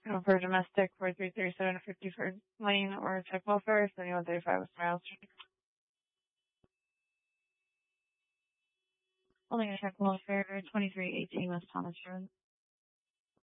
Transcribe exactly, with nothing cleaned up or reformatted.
Uh, for domestic, four three three seven fifty-first Lane or check welfare, seventy-one thirty-five West Miles Street. Only gonna check welfare, twenty-three eighteen West Thomas Road.